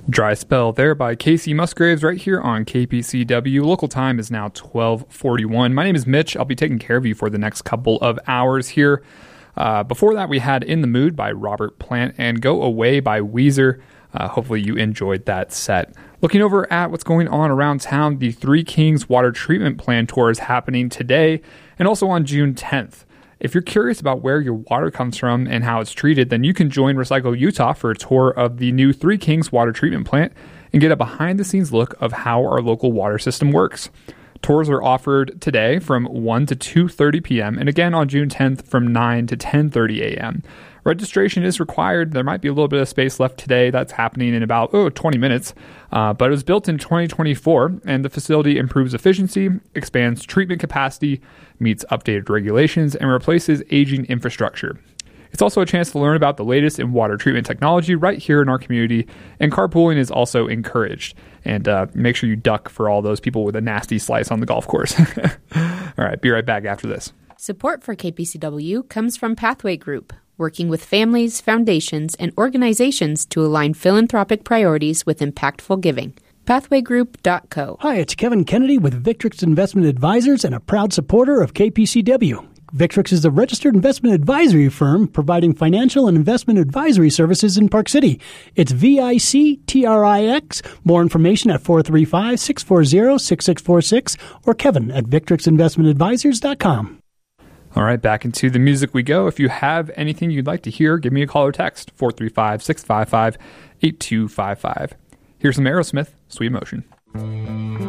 Dry spell there by Casey Musgraves right here on KPCW. Local time is now 12:41. My name is Mitch. I'll be taking care of you for the next couple of hours here. Before that, we had In the Mood by Robert Plant and Go Away by Weezer. Hopefully you enjoyed that set. Looking over at what's going on around town, the Three Kings Water Treatment Plant Tour is happening today and also on June 10th. If you're curious about where your water comes from and how it's treated, then you can join Recycle Utah for a tour of the new Three Kings Water Treatment Plant and get a behind-the-scenes look of how our local water system works. Tours are offered today from 1 to 2:30 p.m. and again on June 10th from 9 to 10:30 a.m. Registration is required. There might be a little bit of space left today. That's happening in about 20 minutes. But it was built in 2024, and the facility improves efficiency, expands treatment capacity, meets updated regulations, and replaces aging infrastructure. It's also a chance to learn about the latest in water treatment technology right here in our community, and carpooling is also encouraged. And make sure you duck for all those people with a nasty slice on the golf course. All right, be right back after this. Support for KPCW comes from Pathway Group, working with families, foundations, and organizations to align philanthropic priorities with impactful giving. Pathwaygroup.co. Hi, it's Kevin Kennedy with Victrix Investment Advisors and a proud supporter of KPCW. Victrix is a registered investment advisory firm providing financial and investment advisory services in Park City. It's VICTRIX. More information at 435-640-6646 or Kevin at VictrixInvestmentAdvisors.com. All right, back into the music we go. If you have anything you'd like to hear, give me a call or text, 435-655-8255. Here's some Aerosmith, Sweet Emotion.